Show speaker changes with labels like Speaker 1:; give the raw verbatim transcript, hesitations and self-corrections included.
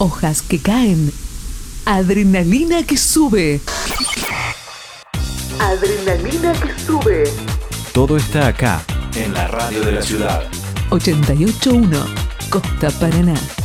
Speaker 1: hojas que caen, adrenalina que sube. Adrenalina que sube.
Speaker 2: Todo está acá, en la radio de la ciudad.
Speaker 1: ochenta y ocho punto uno, Costa Paraná.